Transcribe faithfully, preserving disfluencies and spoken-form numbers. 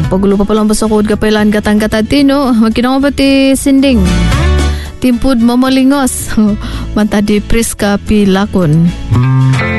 pagulo pa palang basakod kapailan katang-kata tino. Magkinang pati sinding. Timpud mamalingos. Manta di Priska Pilakon.